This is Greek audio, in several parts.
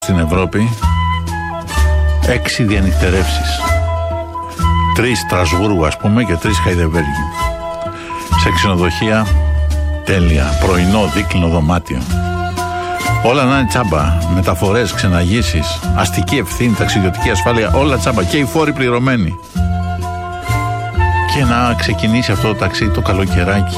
Στην Ευρώπη 6 διανυκτερεύσεις. 3 Στρασβούργου ας πούμε και 3 Χαϊδεβέργη. Σε ξενοδοχεία τέλεια. Πρωινό, δίκλινο δωμάτιο. Όλα να είναι τσάμπα. Μεταφορές, ξεναγήσεις, αστική ευθύνη, ταξιδιωτική ασφάλεια, όλα τσάμπα. Και οι φόροι πληρωμένοι. Και να ξεκινήσει αυτό το ταξίδι το καλοκαιράκι.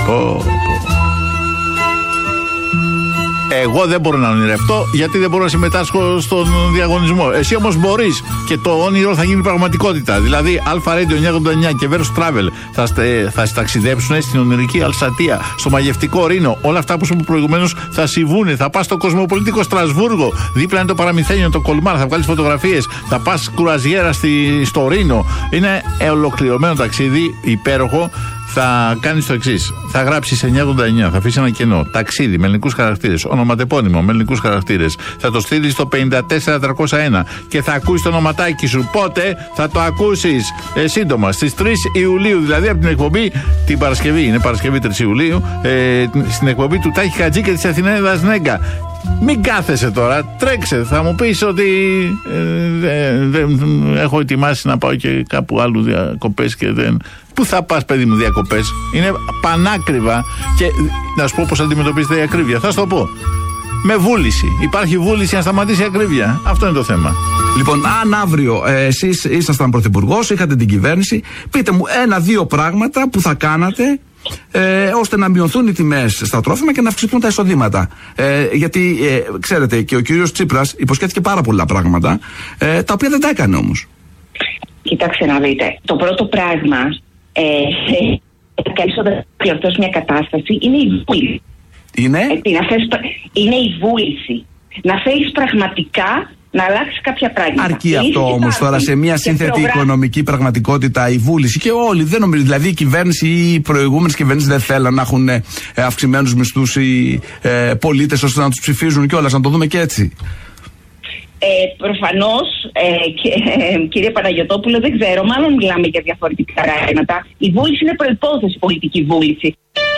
Εγώ δεν μπορώ να ονειρευτώ γιατί δεν μπορώ να συμμετάσχω στον διαγωνισμό. Εσύ όμως μπορείς και το όνειρο θα γίνει πραγματικότητα. Δηλαδή, Alpha Radio 989 και Verus Travel θα ταξιδέψουν στην ονειρική Αλσατία, στο μαγευτικό Ρήνο. Όλα αυτά που σου είπα προηγουμένως θα συμβούν. Θα πας στο κοσμοπολιτικό Στρασβούργο. Δίπλα είναι το Παραμυθένιο, το Κολμάρ. Θα βγάλεις φωτογραφίες. Θα πας κουραζιέρα στο Ρήνο. Είναι ολοκληρωμένο ταξίδι, υπέροχο. Θα κάνεις το εξής. Θα γράψεις 989, θα αφήσεις ένα κενό. Ταξίδι με ελληνικούς χαρακτήρες. Ονοματεπώνυμο με ελληνικούς χαρακτήρες. Θα το στείλεις στο 54301 και θα ακούσεις το ονοματάκι σου. Πότε θα το ακούσεις? Σύντομα, στις 3 Ιουλίου, δηλαδή από την εκπομπή την Παρασκευή. Είναι Παρασκευή 3 Ιουλίου. Στην εκπομπή του Τάκη Χατζή και της Αθηναίδας Νέγκα. Μην κάθεσαι τώρα, τρέξε. Θα μου πεις ότι έχω ετοιμάσει να πάω και κάπου άλλου διακοπές και δεν. Πού θα πας, παιδί μου, διακοπές? Είναι πανάκριβα και να σου πω πώς αντιμετωπίζετε η ακρίβεια. Θα σου το πω. Με βούληση. Υπάρχει βούληση να σταματήσει η ακρίβεια. Αυτό είναι το θέμα. Λοιπόν, αν αύριο εσείς ήσασταν πρωθυπουργός, είχατε την κυβέρνηση, πείτε μου 1-2 πράγματα που θα κάνατε ώστε να μειωθούν οι τιμές στα τρόφιμα και να αυξηθούν τα εισοδήματα. Γιατί ξέρετε, και ο κύριος Τσίπρας υποσχέθηκε πάρα πολλά πράγματα, τα οποία δεν τα έκανε όμως. Κοιτάξτε να δείτε. Το πρώτο πράγμα, καλώς όταν διορθώσει μια κατάσταση, είναι η βούληση. Είναι η βούληση. Να θέλεις πραγματικά να αλλάξει κάποια πράγματα. Αρκεί αυτό όμως τώρα σε μια σύνθετη οικονομική πραγματικότητα η βούληση? Και όλοι, δεν νομίζω, δηλαδή η κυβέρνηση ή οι προηγούμενες κυβερνήσεις δεν θέλουν να έχουν αυξημένους μισθούς οι πολίτες ώστε να τους ψηφίζουν κιόλας, να το δούμε και έτσι. Προφανώς, κύριε Παναγιωτόπουλο, δεν ξέρω, μάλλον μιλάμε για διαφορετικά πράγματα. Η βούληση είναι προϋπόθεση, πολιτική βούληση.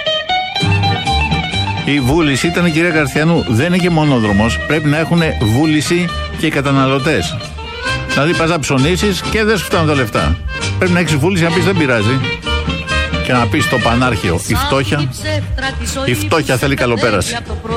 Η βούληση ήταν, κυρία Καρθιανού, δεν είναι και μονόδρομος. Πρέπει να έχουν βούληση και οι καταναλωτές. Δηλαδή πας να ψωνίσεις και δεν σου φτάνουν τα λεφτά. Πρέπει να έχεις βούληση να πεις δεν πειράζει. Και να πεις στο πανάρχαιο, η φτώχεια θέλει καλοπέραση.